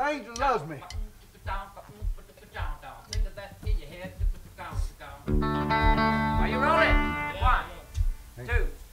Angel loves me. Think of that in your head. Are you rolling? 1, 2.